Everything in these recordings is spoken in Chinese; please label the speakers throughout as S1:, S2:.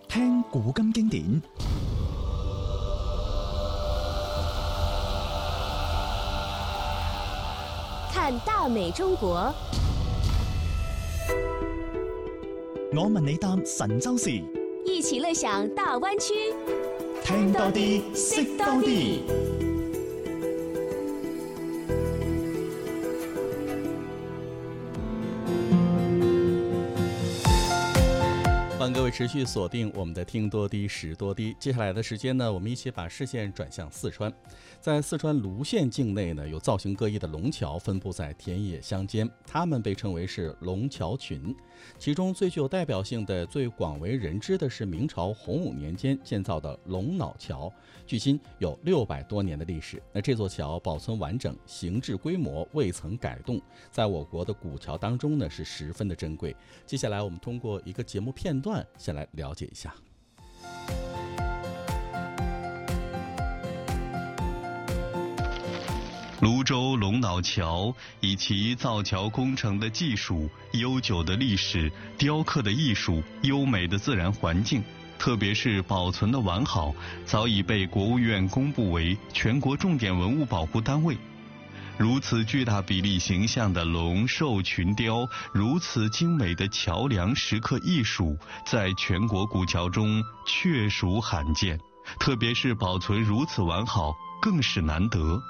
S1: 聽古今經典，
S2: 看大美中國。
S1: 我問你答神州事，
S2: 一起樂享大灣區，
S1: 聽多啲，識多啲。
S3: 欢迎各位持续锁定我们的听多啲识多啲。接下来的时间呢，我们一起把视线转向四川。在四川泸县境内呢，有造型各异的龙桥分布在田野乡间，它们被称为是龙桥群。其中最具有代表性的、最广为人知的是明朝洪武年间建造的龙脑桥，距今有600多年的历史。那这座桥保存完整，形制规模未曾改动，在我国的古桥当中呢是十分的珍贵。接下来我们通过一个节目片段先来了解一下。
S4: 泸州龙脑桥以其造桥工程的技术、悠久的历史、雕刻的艺术、优美的自然环境，特别是保存的完好，早已被国务院公布为全国重点文物保护单位。如此巨大比例形象的龙兽群雕，如此精美的桥梁石刻艺术，在全国古桥中确属罕见，特别是保存如此完好，更是难得。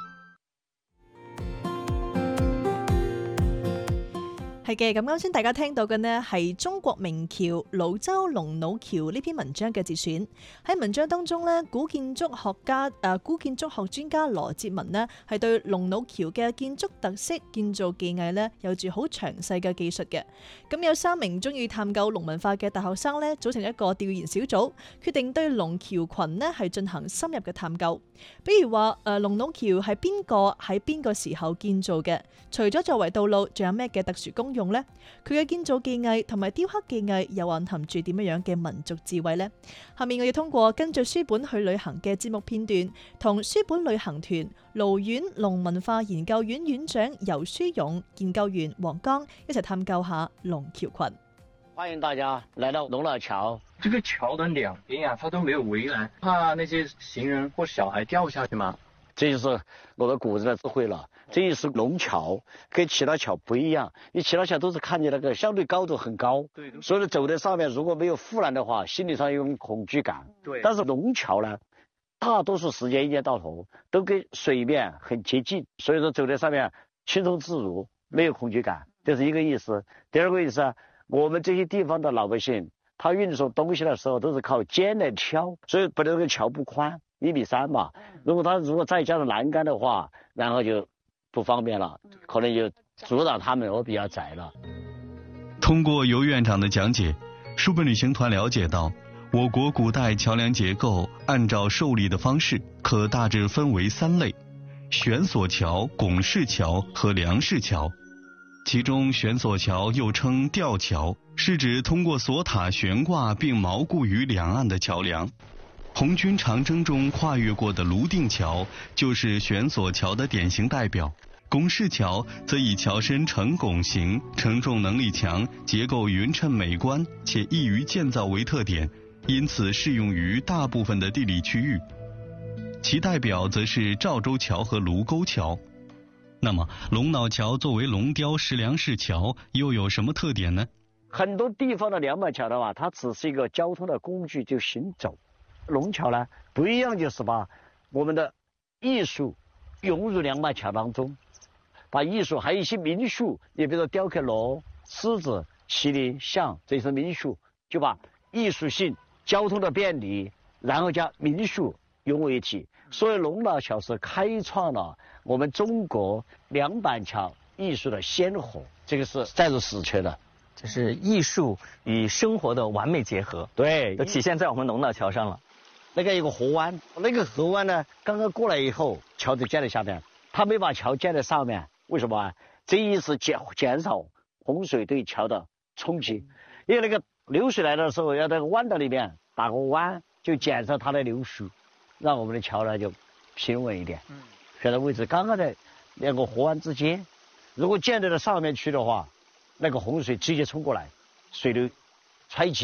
S5: 係嘅，咁啱先大家聽到嘅呢係中國名橋泸州龍腦橋呢篇文章嘅節選。喺文章當中呢，古建築學專家羅哲文呢係對龍腦橋嘅建築特色、建造技藝呢有住好詳細嘅技術嘅。咁有3名中意探究龍文化嘅大學生呢組成一個調研小組，決定對龍橋群呢係進行深入嘅探究。比如話龍腦橋係邊個喺邊個時候建造嘅？除咗作為道路，仲有咩嘅特殊功用呢？佢嘅建造技藝同埋雕刻技藝又蘊含住點樣嘅民族智慧呢？下面我要通過跟住書本去旅行嘅節目片段，同書本旅行團瀘縣龍文化研究院院長游書勇、研究員黃江一齊探究下龍橋群。
S6: 歡迎大家來到龍腦橋。
S7: 這個橋的兩邊啊，它都沒有圍欄，怕那些行人或小孩掉下去嗎？
S6: 這就是我的古人的智慧了。這一是龍橋，跟其他橋不一樣，因為其他橋都是看見那個相對高度很高，所以走在上面如果沒有護欄的話，心理上有種恐懼感。對。但是龍橋呢，大多數時間一年到頭都跟水面很接近，所以說走在上面輕鬆自如，沒有恐懼感，這是一個意思。第二個意思啊，我們這些地方的老百姓，他運送東西的時候都是靠肩來挑，所以本來這個橋不寬，1.3米嘛，如果再加上欄杆的話，然後就不方便了，可能就阻擋他們，我比較窄了。
S4: 通過游院長的講解，書本旅行團了解到，我國古代橋梁結構按照受力的方式，可大致分為3類：懸索橋、拱式橋和梁式橋。其中懸索橋又稱吊橋，是指通過索塔懸掛並锚固於兩岸的橋梁。紅軍長征中跨越過的泸定橋就是懸索橋的典型代表。拱式橋則以橋身呈拱形、承重能力強、結構勻稱美觀且易於建造為特點，因此適用於大部分的地理區域。其代表則是趙州橋和盧溝橋。那麼龍腦橋作為龍雕石梁式橋又有什麼特點呢？
S6: 很多地方的兩板橋的話，它只是一個交通的工具，就行走。龍橋呢不一樣，就是把我們的藝術融入兩板橋當中，把藝術還有一些民俗，你比如說雕刻龍、獅子、麒麟、象，這些民俗，就把藝術性、交通的便利，然後加民俗融為一體。所以龍腦橋是開創了我們中國兩板橋藝術的先河，這個是載入史冊的。
S8: 這是藝術與生活的完美結合，
S6: 對，
S8: 都體現在我們龍腦橋上了。
S6: 那個有個河灣，那個河灣呢，剛剛過來以後，橋就建在下面，他沒把橋建在上面，為什麼啊？這意思減少洪水對橋的衝擊，因為那個流水來的時候，要在彎道裏面打個彎，就減少它的流速，讓我們的橋呢就平穩一點。選的位置剛剛在兩個河灣之間，如果建在了上面去的話，那個洪水直接衝過來，水流湍急，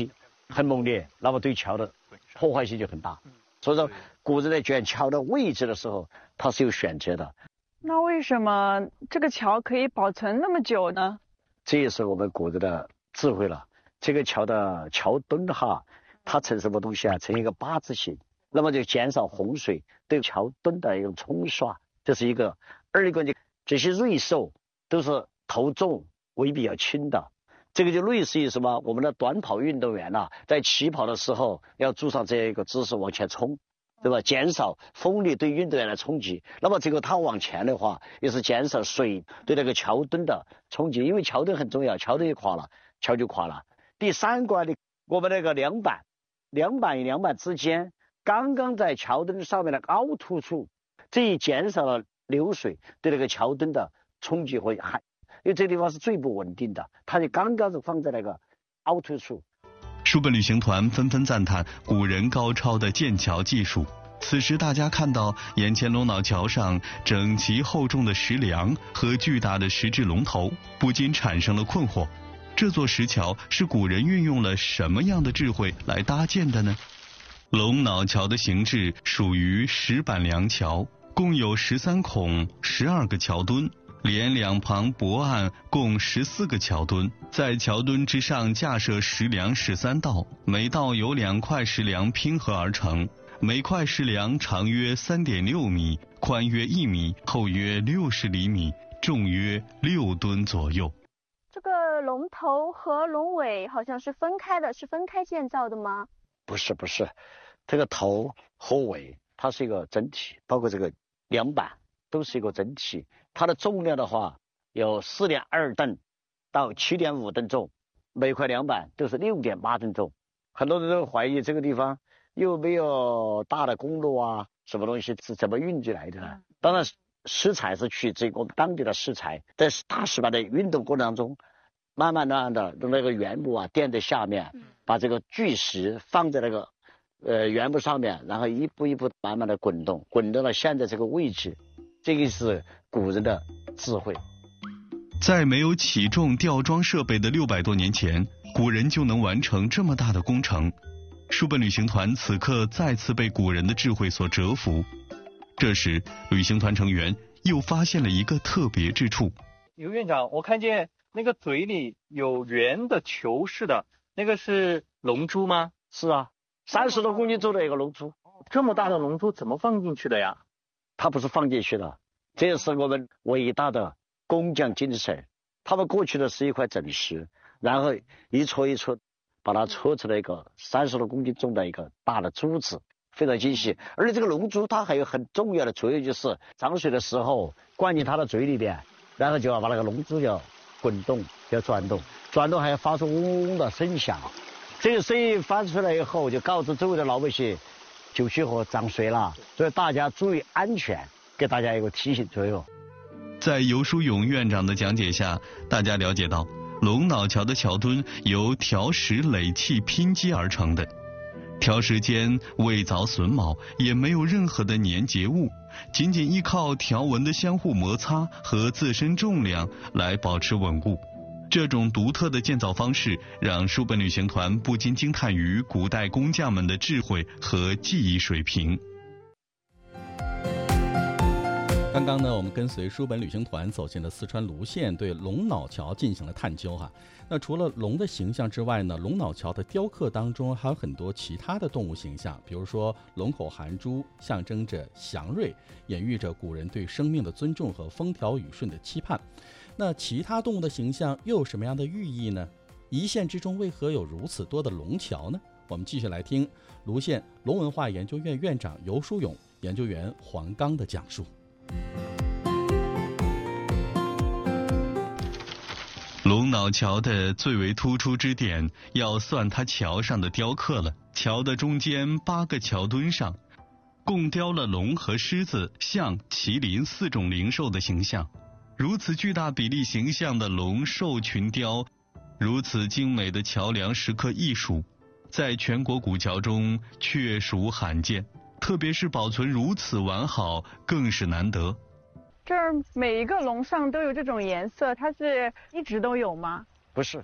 S6: 很猛烈，那么对桥的破坏性就很大。所以说，古人在选桥的位置的时候，它是有选择的。
S9: 那为什么这个桥可以保存那么久呢？
S6: 这也是我们古人的智慧了。这个桥的桥墩它呈什么东西啊？呈一个八字形，那么就减少洪水对桥墩的一种冲刷，这是一个。二一个，这些瑞兽都是头重尾比较轻的，这个就类似于什么？我们的短跑运动员在起跑的时候要做上这样一个姿势往前冲，对吧？减少风力对运动员的冲击。那么这个它往前的话，也是减少水对那个桥墩的冲击，因为桥墩很重要，桥墩一垮了，桥就垮了。第三个呢，我们那个梁板与梁板之间刚刚在桥墩上面的凹凸处，这一减少了流水对那个桥墩的冲击和害，因为这个地方是最不稳定的，它就刚刚是放在那个凹凸处。
S4: 书本旅行团纷纷赞叹古人高超的建桥技术。此时大家看到眼前龙脑桥上整齐厚重的石梁和巨大的石质龙头，不禁产生了困惑。这座石桥是古人运用了什么样的智慧来搭建的呢？龙脑桥的形制属于石板梁桥，共有13孔12个桥墩，连两旁驳岸共14个桥墩，在桥墩之上架设石梁13道，每道由2块石梁拼合而成，每块石梁长约3.6米，宽约1米，厚约60厘米，重约6吨左右。
S10: 这个龙头和龙尾好像是分开的，是分开建造的吗？
S6: 不是，这个头和尾它是一个整体，包括这个梁板都是一个整体。它的重量的话有4.2吨到7.5吨重，每块梁板都是6.8吨重。很多人都怀疑这个地方又没有大的公路什么东西是怎么运进来的呢？当然石材是取自我们当地的石材，在大石板的运动过程当中，慢慢的用那个原木垫在下面，把这个巨石放在那个原木上面，然后一步一步慢慢的滚动到现在这个位置。这个是古人的智慧。
S4: 在没有起重吊装设备的600多年前，古人就能完成这么大的工程。书本旅行团此刻再次被古人的智慧所折服。这时旅行团成员又发现了一个特别之处。
S7: 尤院长，我看见那个嘴里有圆的球似的，那个是龙珠吗？
S6: 是啊，30多公斤重的一个龙珠。
S7: 这么大的龙珠怎么放进去的呀？
S6: 它不是放进去的，这也是我们伟大的工匠精神。他们过去的是一块整石，然后一撮一撮把它搓出来一个30多公斤重的一个大的珠子，非常精细。而且这个龙珠它还有很重要的作用，就是涨水的时候灌进它的嘴里边，然后就要把那个龙珠要滚动，要转动还要发出嗡嗡的声响。这个声音发出来以后，就告知周围的老百姓九曲河涨水了，所以大家注意安全，给大家一个提醒作用。
S4: 在游书勇院长的讲解下，大家了解到龙脑桥的桥墩由条石垒砌拼接而成的，条石间未凿榫卯，也没有任何的粘结物，仅仅依靠条纹的相互摩擦和自身重量来保持稳固。这种独特的建造方式让书本旅行团不禁惊叹于古代工匠们的智慧和技艺水平。
S3: 刚刚呢，我们跟随书本旅行团走进了四川泸县，对龙脑桥进行了探究哈。那除了龙的形象之外呢，龙脑桥的雕刻当中还有很多其他的动物形象，比如说龙口含珠，象征着祥瑞，隐喻着古人对生命的尊重和风调雨顺的期盼。那其他动物的形象又有什么样的寓意呢？一县之中为何有如此多的龙桥呢？我们继续来听泸县龙文化研究院院长游书勇、研究员黄刚的讲述。
S4: 龙脑桥的最为突出之点，要算它桥上的雕刻了。桥的中间8个桥墩上，共雕了龙和狮子、象、麒麟4种灵兽的形象。如此巨大比例形象的龙兽群雕，如此精美的桥梁石刻艺术，在全国古桥中确属罕见，特别是保存如此完好，更是难得。
S9: 这儿每一个龙上都有这种颜色，它是一直都有吗？
S6: 不是，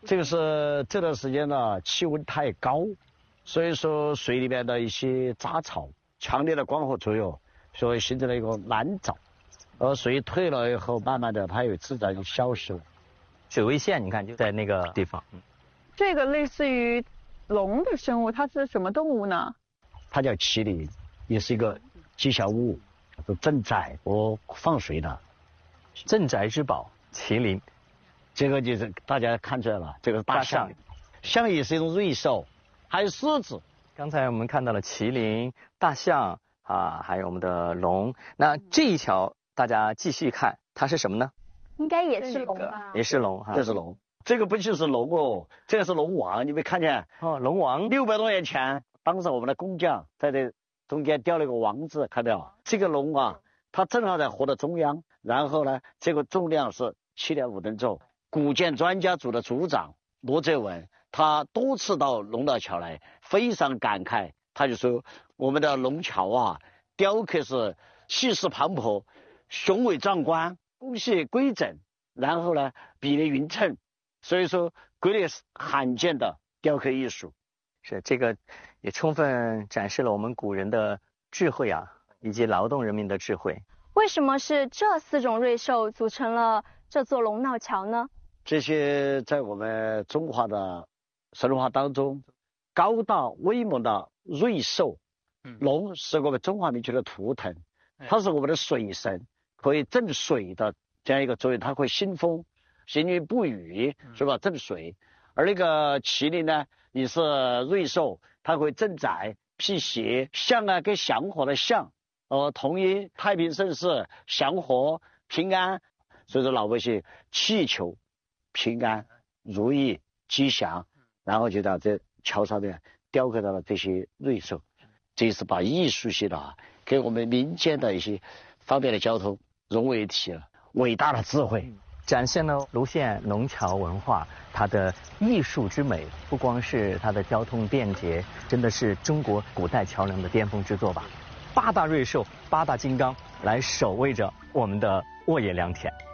S6: 这个是这段时间呢，气温太高，所以说水里面的一些杂草，强烈的光合作用，所以形成了一个蓝藻。而水退了以后，慢慢的它有自然就消失了。
S8: 水位线你看就在那个地方。
S9: 这个类似于龙的生物，它是什么动物呢？
S6: 它叫麒麟，也是一个吉祥物，是镇宅和放水的。
S8: 镇宅之宝，麒麟。
S6: 这个就是大家看出来了，这个是大象，象也是一种瑞兽，还有狮子。
S8: 刚才我们看到了麒麟、大象啊，还有我们的龙。那这一条大家继续看，它是什么呢？
S10: 应该也是龙吧？
S8: 也是龙哈，
S6: 这是龙。这个不就是龙哦，这个是龙王，你没看见？
S8: 哦，龙王。
S6: 600多年前，当时我们的工匠在这中间雕了一个王字，看到这个龙啊，它正好在河的中央，然后呢，这个重量是7.5吨重。古建专家组的组长罗泽文，他多次到龙岛桥来，非常感慨，他就说我们的龙桥啊，雕刻是气势磅礴、雄伟壮观、工序规整，然后呢比例匀称，所以说国内罕见的雕刻艺术。
S8: 是这个也充分展示了我们古人的智慧啊，以及劳动人民的智慧。
S10: 为什么是这4种瑞兽组成了这座龙闹桥呢？
S6: 这些在我们中华的神话当中，高大威猛的瑞兽，龙是我们中华民族的图腾，它是我们的水神，可以镇水的这样一个作用，它会兴风，行云布雨，是吧？镇水。而那个麒麟呢，也是瑞兽，它会镇宅、辟邪。象啊，跟祥和的象，同音太平盛世、祥和、平安。所以说老百姓祈求平安、如意、吉祥，然后就在这桥上面雕刻到了这些瑞兽。这是把艺术性的给我们民间的一些方便的交通融为一体了，伟大的智慧。
S8: 展现了泸县龙桥文化它的艺术之美，不光是它的交通便捷，真的是中国古代桥梁的巅峰之作吧。8大瑞兽、8大金刚来守卫着我们的沃野良田。